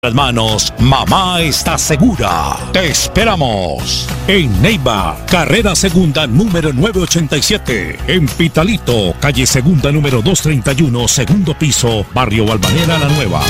Las manos, mamá está segura. Te esperamos en Neiva, carrera segunda número 987, en Pitalito, calle segunda número 231, segundo piso, barrio Balvanera La Nueva.